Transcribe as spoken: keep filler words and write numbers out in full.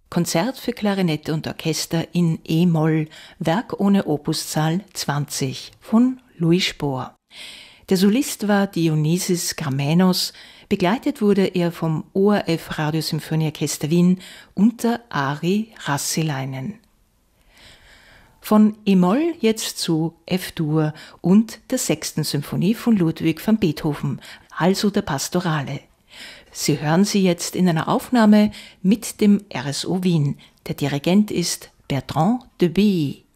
Konzert für Klarinette und Orchester in E-Moll, Werk ohne Opuszahl zwanzig von Louis Spohr. Der Solist war Dionysis Gramenos, begleitet wurde er vom O R F Radiosymphonieorchester Wien unter Ari Rassilainen. Von E-Moll jetzt zu F-Dur und der sechsten Symphonie von Ludwig van Beethoven, also der Pastorale. Sie hören sie jetzt in einer Aufnahme mit dem R S O Wien. Der Dirigent ist Bertrand de Billy.